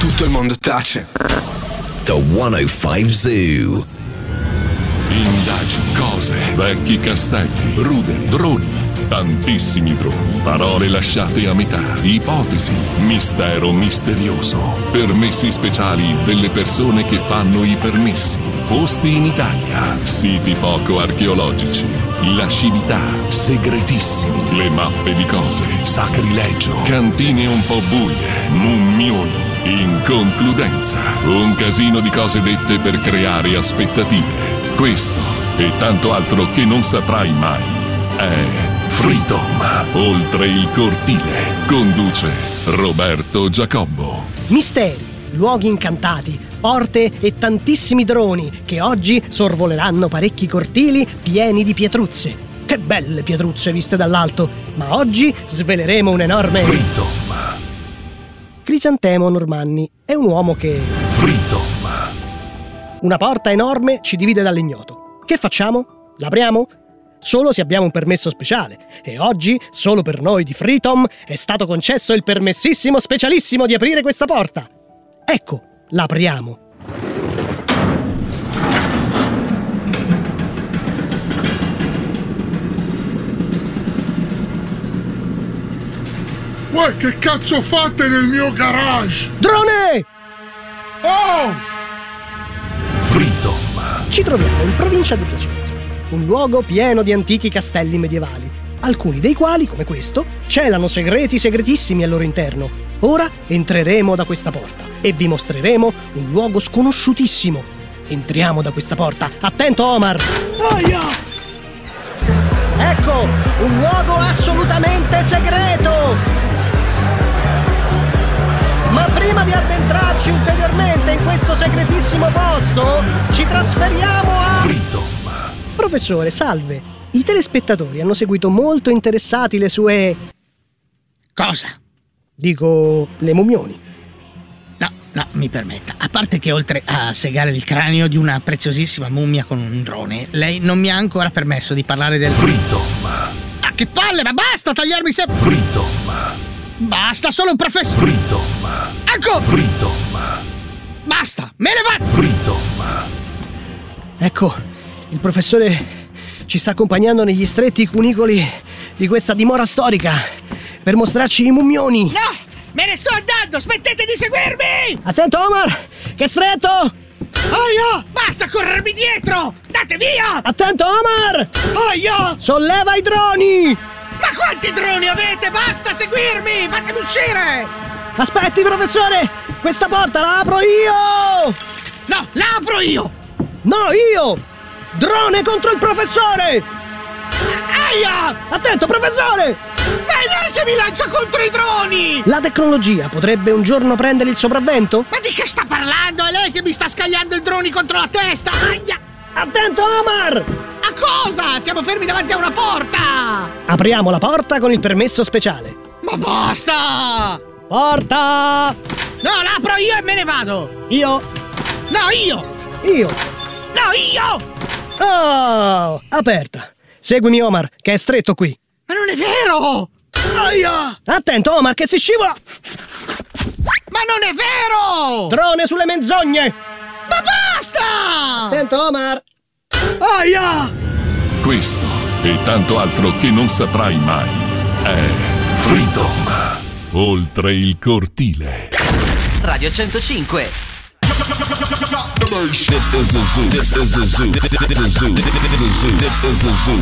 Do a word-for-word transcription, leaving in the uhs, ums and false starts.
tutto il mondo tace. The centocinque Zoo. Indagini, cose, vecchi castelli, ruderi, droni, tantissimi droni, parole lasciate a metà, ipotesi, mistero misterioso, permessi speciali delle persone che fanno i permessi, posti in Italia, siti poco archeologici, lascività, segretissimi, le mappe di cose, sacrilegio, cantine un po' buie, mummioni. In concludenza, un casino di cose dette per creare aspettative. Questo e tanto altro che non saprai mai è Freedom, oltre il cortile. Conduce Roberto Giacobbo. Misteri, luoghi incantati, porte e tantissimi droni che oggi sorvoleranno parecchi cortili pieni di pietruzze. Che belle pietruzze viste dall'alto, ma oggi sveleremo un enorme... Freedom. Crisantemo Normanni è un uomo che... Freedom. Una porta enorme ci divide dall'ignoto. Che facciamo? L'apriamo? Solo se abbiamo un permesso speciale. E oggi, solo per noi di Freedom, è stato concesso il permessissimo specialissimo di aprire questa porta. Ecco, l'apriamo. Uè, che cazzo fate nel mio garage? Drone! Oh! Freedom. Ci troviamo in provincia di Piacenza, un luogo pieno di antichi castelli medievali, alcuni dei quali, come questo, celano segreti segretissimi al loro interno. Ora entreremo da questa porta e vi mostreremo un luogo sconosciutissimo. Entriamo da questa porta. Attento, Omar! Aia! Ecco, un luogo assolutamente segreto! Ma prima di addentrarci ulteriormente in questo segretissimo posto, ci trasferiamo a... Freedom. Professore, salve. I telespettatori hanno seguito molto interessati le sue... Cosa? Dico, le mummioni. No, no, mi permetta. A parte che oltre a segare il cranio di una preziosissima mummia con un drone, lei non mi ha ancora permesso di parlare del... Freedom. Ah, che palle, ma basta tagliarmi sempre... Freedom. Basta, solo un professore... Freedom. Ecco! Freedom. Basta, me ne vado! Freedom. Ecco, il professore ci sta accompagnando negli stretti cunicoli di questa dimora storica per mostrarci i mummioni. No! Me ne sto andando! Smettete di seguirmi! Attento, Omar! Che stretto! Aia! Basta corrermi dietro! Date via! Attento, Omar! Aia! Solleva i droni! Ma quanti droni avete? Basta seguirmi! Fatemi uscire! Aspetti, professore! Questa porta la apro io! No, la apro io! No, io! Drone contro il professore! Aia! Attento, professore! È lei che mi lancia contro i droni! La tecnologia potrebbe un giorno prendere il sopravvento? Ma di che sta parlando? È lei che mi sta scagliando i droni contro la testa! Aia! Attento, Omar! A cosa? Siamo fermi davanti a una porta! Apriamo la porta con il permesso speciale. Ma basta! Porta! No, la apro io e me ne vado! Io? No, io! Io! No, io! Oh! Aperta! Seguimi, Omar, che è stretto qui. Ma non è vero! Aia! Attento, Omar, che si scivola! Ma non è vero! Drone sulle menzogne! Ma basta! Attento, Omar! Aia! Questo e tanto altro che non saprai mai è Freedom, oltre il cortile. Radio centocinque. This is the zoo. This is the zoo. This is the zoo. This is the zoo. This is the zoo.